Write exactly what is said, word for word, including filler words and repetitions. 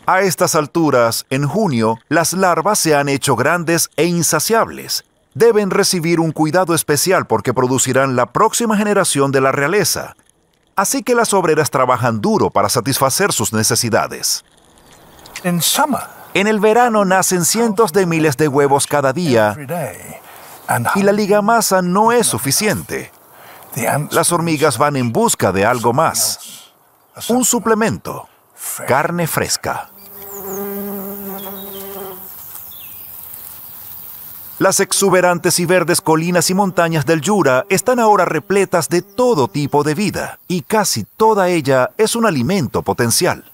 A estas alturas, en junio, las larvas se han hecho grandes e insaciables. Deben recibir un cuidado especial porque producirán la próxima generación de la realeza. Así que las obreras trabajan duro para satisfacer sus necesidades. En el verano nacen cientos de miles de huevos cada día y la ligamasa no es suficiente. Las hormigas van en busca de algo más. Un suplemento. Carne fresca. Las exuberantes y verdes colinas y montañas del Yura están ahora repletas de todo tipo de vida, y casi toda ella es un alimento potencial.